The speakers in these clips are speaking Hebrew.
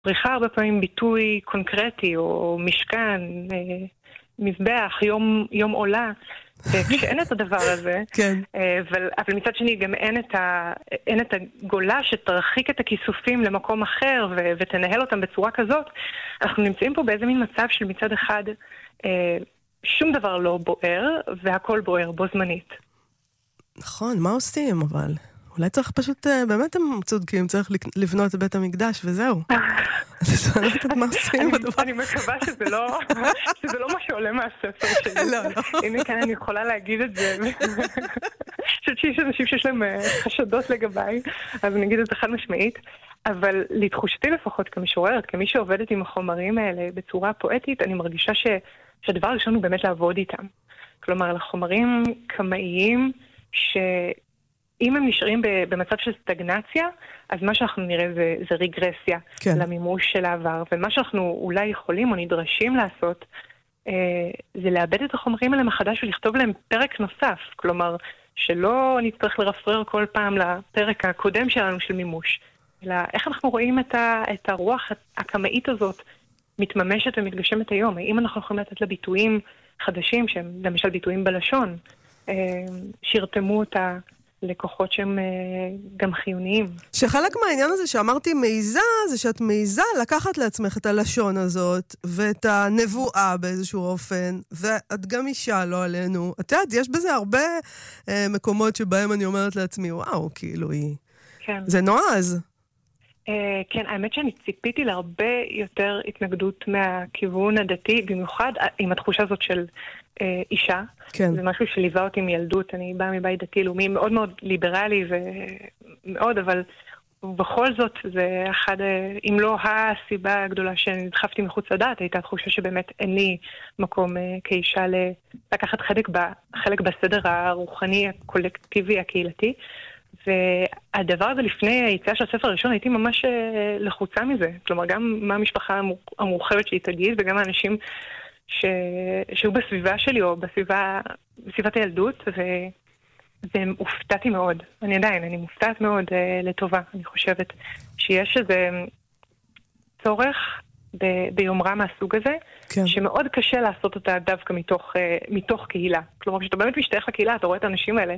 פריחה הרבה פעמים ביטוי קונקרטי, או משכן, מזבח, יום עולה, וכשאין את הדבר הזה, כן. אבל מצד שני גם אין את הגולה שתרחיק את הכיסופים למקום אחר ותנהל אותם בצורה כזאת, אנחנו נמצאים פה באיזה מין מצב של מצד אחד שום דבר לא בוער, והכל בוער בו זמנית. נכון, מה עושים אבל? אולי צריך פשוט, באמת הם צודקים, צריך לבנות את בית המקדש וזהו. אז אני לא יודעת מה עושים בדבר. אני מקווה שזה לא מה שעולה מהספר שלי. הנה כאן אני יכולה להגיד את זה. אני חושבת שיש אנשים שיש להם חשדות לגביי, אז אני אגיד את זה חד משמעית. אבל לתחושתי לפחות כמשוררת, כמי שעובדת עם החומרים האלה בצורה פואטית, אני מרגישה שהדבר הראשון הוא באמת לעבוד איתם. כלומר, לחומרים קמאיים אם הם נשארים במצב של סטגנציה, אז מה שאנחנו נראה זה רגרסיה למימוש של העבר. ומה שאנחנו אולי יכולים או נדרשים לעשות, זה לאבד את החומרים האלה מחדש ולכתוב להם פרק נוסף. כלומר, שלא נצטרך לרפרר כל פעם לפרק הקודם שלנו של מימוש. אלא איך אנחנו רואים את הרוח הקמאית הזאת מתממשת ומתגשמת היום. האם אנחנו יכולים לתת לה ביטויים חדשים, שהם למשל ביטויים בלשון, שירתמו אותה לקוחות שהם גם חיוניים. שחלק מהעניין הזה שאמרתי מעיזה, זה שאת מעיזה לקחת לעצמך את הלשון הזאת, ואת הנבואה באיזשהו אופן, ואת גם אישה, לא עלינו. את יודעת, יש בזה הרבה מקומות שבהם אני אומרת לעצמי, וואו, כאילו היא... כן. זה נועז. כן, האמת שאני ציפיתי להרבה יותר התנגדות מהכיוון הדתי, במיוחד עם התחושה הזאת של אישה. כן. זה משהו שליווה אותי מילדות, אני באה מבית דתי-לאומי מאוד מאוד ליברלי ומאוד, אבל בכל זאת זה אחד, אם לא הסיבה הגדולה שנדחפתי מחוץ לדעת, הייתה תחושה שבאמת אין לי מקום כאישה לקחת חלק בסדר הרוחני, הקולקטיבי, הקהילתי. והדבר הזה לפני היציאה של הספר הראשון הייתי ממש לחוצה מזה. כלומר, גם מה המשפחה המורחבת שהיא תגיד, וגם האנשים שהיו בסביבה שלי או בסביבת הילדות, והופתעתי מאוד. אני מופתעת מאוד לטובה. אני חושבת שיש איזה צורך ביומרה מהסוג הזה, כן. שמאוד קשה לעשות אותה דווקא מתוך קהילה. כלומר, כשאתה באמת משתייך לקהילה, אתה רואה את האנשים האלה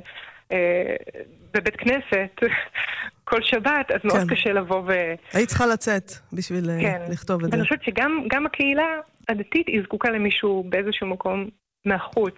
בבית כנסת כל שבת, אז מאוד קשה לבוא היית צריכה לצאת בשביל לכתוב את זה. ואני חושבת שגם הקהילה הדתית היא זקוקה למישהו באיזשהו מקום מהחוץ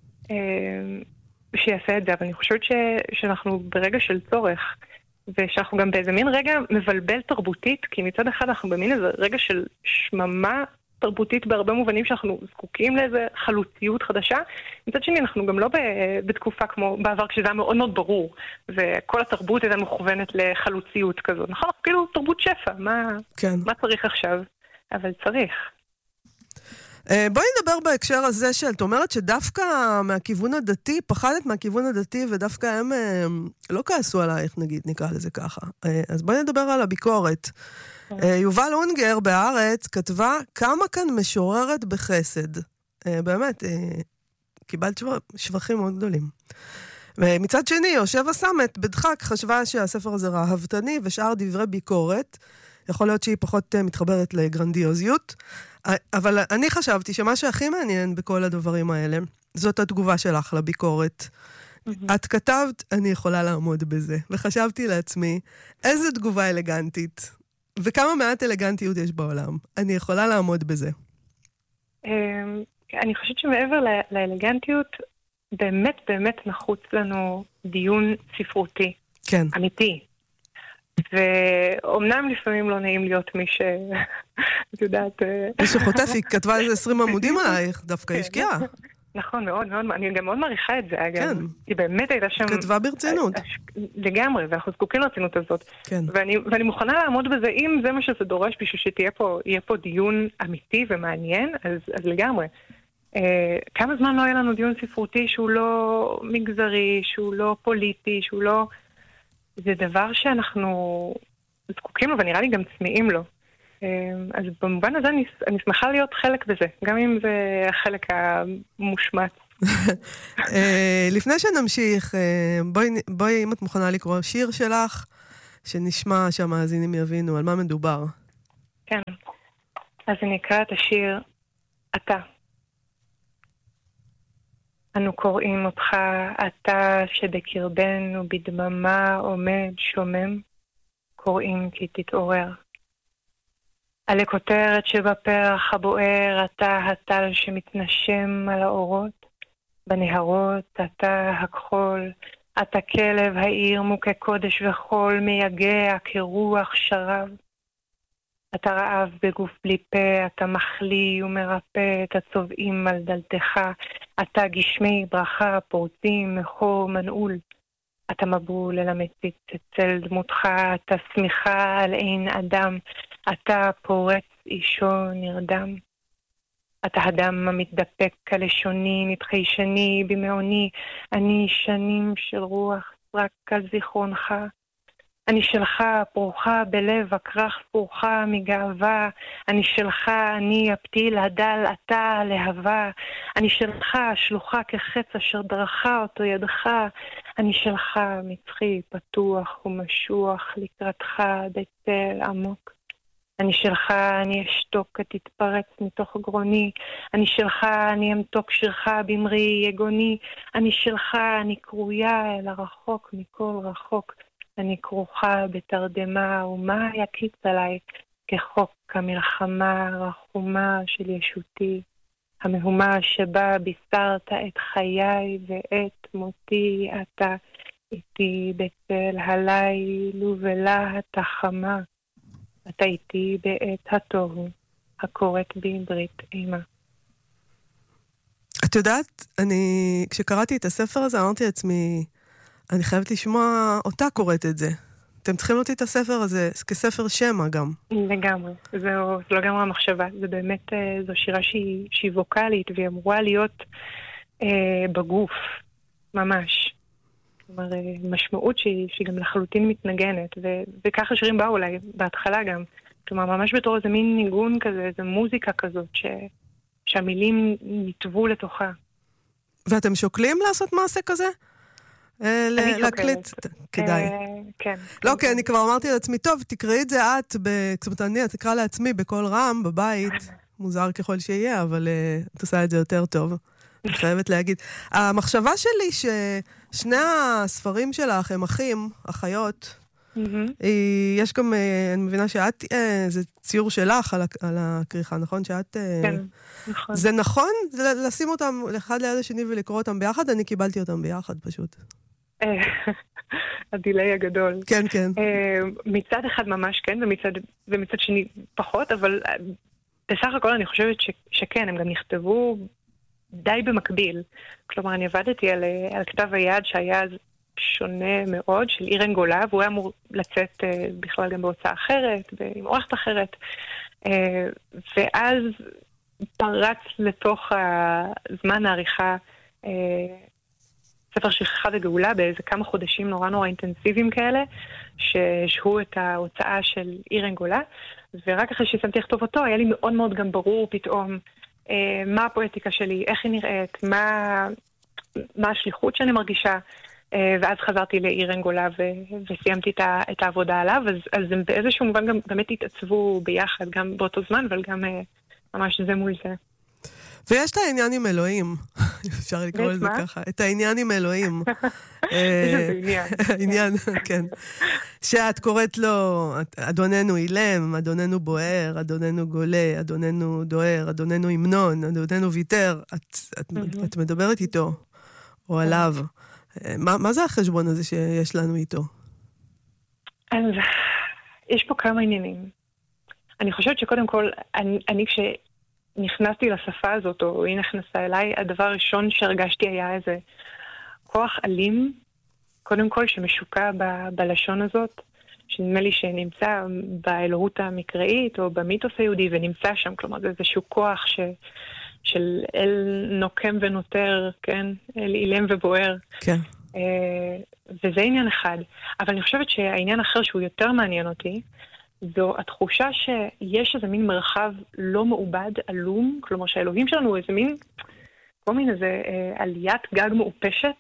שיעשה את זה, אבל אני חושבת שאנחנו ברגע של צורך, ושאנחנו גם באיזה מין רגע מבלבל תרבותית, כי מצד אחד אנחנו במין איזה רגע של שממה תרבותית בהרבה מובנים שאנחנו זקוקים לאיזה חלוציות חדשה. מצד שני, אנחנו גם לא בתקופה כמו בעבר, כשזה היה מאוד מאוד ברור, וכל התרבות הייתה מכוונת לחלוציות כזאת. נכון? כאילו תרבות שפע, מה צריך עכשיו? אבל צריך. בואי נדבר בהקשר הזה שאת אומרת שדווקא מהכיוון הדתי, פחדת מהכיוון הדתי, ודווקא הם לא כעסו עלייך, נגיד, נקרא לזה ככה. אז בואי נדבר על הביקורת. יובל אונגר בהארץ כתבה כמה כאן משוררת בחסד. באמת, קיבלת שבחים מאוד גדולים. ומצד שני, יושב הסמת בדחק חשבה שהספר הזה רהבתני ושאר דברי ביקורת. יכול להיות שהיא פחות מתחברת לגרנדיוזיות. אבל אני חשבתי שמה שהכי מעניין בכל הדברים האלה, זאת התגובה שלך לביקורת. את כתבת, אני יכולה לעמוד בזה. וחשבתי לעצמי, איזה תגובה אלגנטית. וכמה מעט אלגנטיות יש בעולם. אני יכולה לעמוד בזה. אני חושבת שמעבר לאלגנטיות, באמת באמת נחוץ לנו דיון ספרותי. כן. אמיתי. ואומנם לפעמים לא נעים להיות מי את יודעת... מי שחוטף, היא כתבה איזה 20 עמודים עלייך, דווקא השקיעה. נכון, מאוד מאוד, אני גם מאוד מעריכה את זה, אגב. היא באמת הייתה שם... כתבה ברצינות. לגמרי, ואנחנו זקוקים לרצינות הזאת. כן. ואני מוכנה לעמוד בזה, אם זה מה שזה דורש, בשביל שיהיה פה דיון אמיתי ומעניין, אז לגמרי. כמה זמן לא היה לנו דיון ספרותי שהוא לא מגזרי, שהוא לא פוליטי, שהוא לא... זה דבר שאנחנו זקוקים לו, ונראה לי גם צמאים לו. אז במובן הזה אני שמחה להיות חלק בזה, גם אם זה החלק המושמץ. לפני שנמשיך, בואי אם את מוכנה לקרוא שיר שלך, שנשמע שהמאזינים יבינו על מה מדובר. כן. אז אני אקרא את השיר אתה. אנו קוראים אותך, אתה שבקרבנו בדממה עומד שומם, קוראים כי תתעורר. עלי כותרת שבפרח הבוער, אתה הטל שמתנשם על האורות, בנהרות אתה הכחול, אתה כלב העיר מוכה קודש וחול, מייגע כרוח שרב. אתה רעב בגוף בלי פה, אתה מחליא ומרפא את הצובעים על דלתך, אתה גשמי ברכה פורצים מחור מנעול, אתה מבול אל המציץ אצל דמותך, אתה שמחה על אין אדם, אתה פורץ אישו נרדם. אתה הדם המתדפק הלשוני, מתחיישני במעוני, אני שנים של רוח רק על זיכרונך. אני שלך, פרוחה בלב, הכרך פרוחה מגאווה. אני שלך, אני הפתיל הדל, אתה להבה. אני שלך, שלוחה כחץ אשר דרכה אותו ידך. אני שלך, מצחי, פתוח ומשוח, לקראתך בצל עמוק. אני שלך, אני אשתוק, תתפרץ מתוך גרוני. אני שלך, אני אמתוק שירך במרי יגוני. אני שלך, אני קרויה אל הרחוק מכל רחוק. אני כרוכה בתרדמה, ומה יקיץ עליי כחוק המלחמה הרחומה של ישותי, המהומה שבה בישרת את חיי ואת מותי, אתה איתי בצל הליל ובלהט החמה, אתה איתי בעת התוהו, הקוראת בי ברית אימה. את יודעת, כשקראתי את הספר הזה, אמרתי לעצמי, אני חייבת לשמוע אותה קוראת את זה. אתם צריכים אותי את הספר הזה כספר שמע גם. לגמרי. זו לגמרי המחשבה. זה באמת, זו שירה שהיא ווקלית, והיא אמורה להיות בגוף, ממש. כלומר, משמעות שהיא גם לחלוטין מתנגנת, וככה שירים באו אולי בהתחלה גם. כלומר, ממש בתור איזה מין ניגון כזה, איזה מוזיקה כזאת, שהמילים נטבו לתוכה. ואתם שוקלים לעשות מעשה כזה? להקליט, כדאי. כן. לא, כי אני כבר אמרתי לעצמי, טוב, תקראי את זה את, זאת אומרת, אני תקרא לעצמי בכל רם, בבית, מוזר ככל שיהיה, אבל את עושה את זה יותר טוב. אני חייבת להגיד. המחשבה שלי ששני הספרים שלך הם אחים, אחיות, יש גם, אני מבינה שאת, זה ציור שלך על הכריכה, נכון? שאת... כן, נכון. זה נכון לשים אותם אחד ליד השני ולקרוא אותם ביחד? אני קיבלתי אותם ביחד פשוט. הדילי הגדול. כן, כן. מצד אחד ממש כן, ומצד שני פחות, אבל בסך הכל אני חושבת שכן, הם גם נכתבו די במקביל. כלומר, אני עבדתי על כתב היד שהיה שונה מאוד, של אירן גולה, והוא היה אמור לצאת בכלל גם בהוצאה אחרת, עם עורכת אחרת. ואז פרץ לתוך הזמן העריכה ספר שכחה וגאולה באיזה כמה חודשים נורא אינטנסיביים כאלה, ששהו את ההוצאה של אירן גולה, ורק אחרי ששמתי לכתוב אותו, היה לי מאוד מאוד גם ברור פתאום מה הפואטיקה שלי, איך היא נראית, מה השליחות שאני מרגישה, ואז חזרתי לאירן גולה וסיימתי את העבודה עליו, אז הם באיזשהו מובן גם באמת התעצבו ביחד, גם באותו זמן, אבל גם ממש זה מול זה. ויש את העניין עם אלוהים, אפשר לקרוא לזה ככה, את העניין עם אלוהים. איזה עניין. העניין, כן. שאת קוראת לו, אדוננו אילם, אדוננו בוער, אדוננו גולה, אדוננו דוהר, אדוננו המנון, אדוננו ויתר, את מדברת איתו, או עליו. מה זה החשבון הזה שיש לנו איתו? אז יש פה כמה עניינים. אני חושבת שקודם כל, אני כשנכנסתי לשפה הזאת, או היא נכנסה אליי, הדבר הראשון שהרגשתי היה איזה כוח אלים, קודם כל שמשוקע בלשון הזאת, שנדמה לי שנמצא באלוהות המקראית, או במיתוס היהודי, ונמצא שם, כלומר זה איזשהו כוח של אל נוקם ונותר, כן? אל אילם ובוער. כן. וזה עניין אחד. אבל אני חושבת שהעניין אחר שהוא יותר מעניין אותי, זו התחושה שיש איזה מין מרחב לא מעובד, עלום, כלומר שהאלוהים שלנו הוא איזה מין, כל מין איזה עליית גג מעופשת,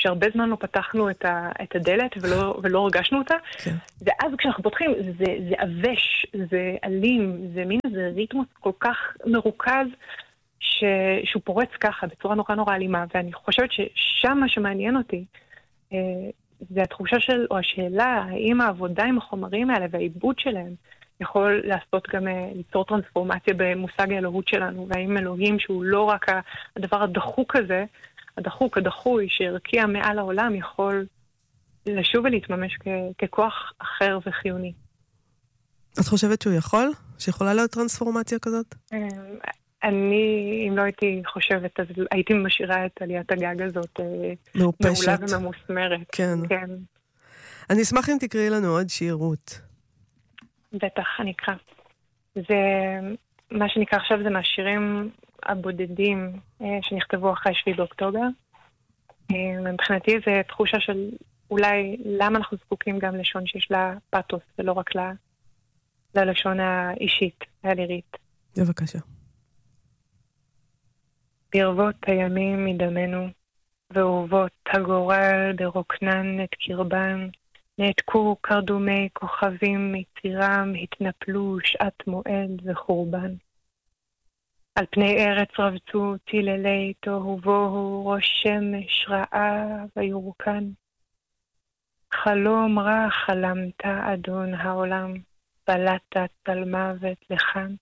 שהרבה זמן לא פתחנו את הדלת ולא הרגשנו אותה. כן. ואז כשאנחנו פותחים, זה עבש, זה אלים, זה מין איזה ריתמוס כל כך מרוכז, שהוא פורץ ככה בצורה נורא נורא אלימה, ואני חושבת ששם מה שמעניין אותי, זה התחושה או השאלה, האם העבודה עם החומרים האלה והעיבוד שלהם, יכול לעשות גם ליצור טרנספורמציה במושג האלוהות שלנו, והאם אלוהים שהוא לא רק הדבר הדחוק הזה, הדחוי שהרקיע מעל העולם, יכול לשוב ולהתממש ככוח אחר וחיוני. את חושבת שהוא יכול? שיכולה להיות טרנספורמציה כזאת? אני, אם לא הייתי חושבת, אז הייתי משאירה את עליית הגג הזאת מעולה וממוסמרת. כן. כן. אני אשמח אם תקראי לנו עוד שיר, רות. בטח, אני אקרא. זה, מה שנקרא עכשיו זה מהשירים הבודדים שנכתבו אחרי 7 באוקטובר. מבחינתי זה תחושה של אולי למה אנחנו זקוקים גם לשון שיש לה פאטוס, ולא רק ללשון האישית, הלירית. בבקשה. ברבות הימים מדמנו, ואורבות הגורל ברוקנן את קרבן, נעתקו קרדומי כוכבים מצירם, התנפלו שעת מועד וחורבן. על פני ארץ רבצו תיללי תוהו ובוהו, ראש שמש רעה ויורקן. חלום רע חלמת אדון העולם, בלטת על מוות לכאן.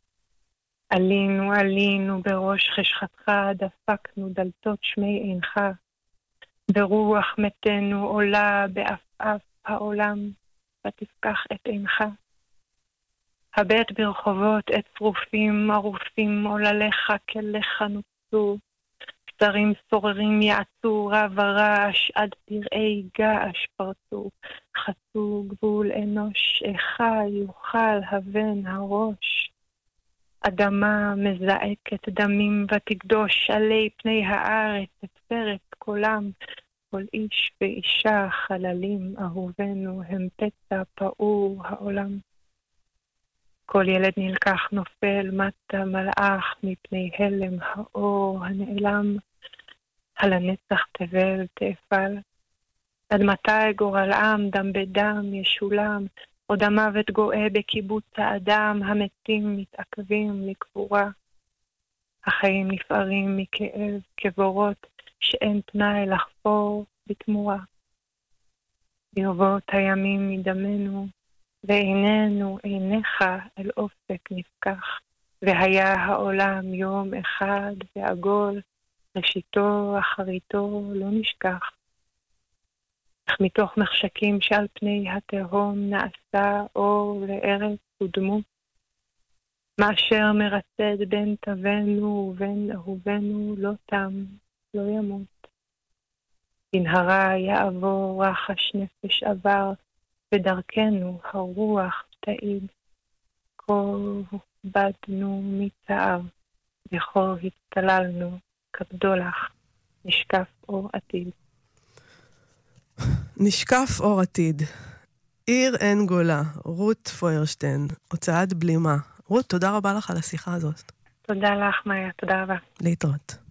עלינו בראש חשכתך, דפקנו דלתות שמי עינך. ברוח מתנו עולה באף העולם, ותפקח את עינך. הבט ברחובות את צרופים ערופים, עולליך כליך נוצו. שרים סוררים יעצו, רב הרעש, עד פראי געש פרצו. חצו גבול אנוש, איכה יוכל הבן הראש. אדמה מזעקת דמים ותקדוש עלי פני הארץ, תפארת קולם. כל איש ואישה חללים אהובנו, הם פצע פעור העולם. כל ילד נלקח נופל מטה מלאך מפני הלם האור הנעלם. על הנצח תבל תאפל. עד מתי גורל עם דם בדם ישולם, עוד המוות גואה בקיבוץ האדם, המתים מתעכבים לקבורה. החיים נפערים מכאב כבורות שאין פנאי לחפור בתמורה. ברבות הימים מדמנו, ועינינו עיניך אל אופק נפקח, והיה העולם יום אחד ועגול, ראשיתו אחריתו לא נשכח. אך מתוך מחשקים שעל פני התהום נעשה אור לארץ ודמות, מאשר מרצד בין תבנו ובין אהובנו לא תם, לא ימות. בנהרה יעבור רחש נפש עבר, בדרכנו הרוח תעיד. כה בדנו מצער, וכה הצטללנו כבדולח, נשקף אור עתיד. נשקף אור עתיד. עיר אין גולה, רות פוירשטיין, הוצאת בלימה. רות, תודה רבה לך על השיחה הזאת. תודה לך, מאיה, תודה רבה. להתראות.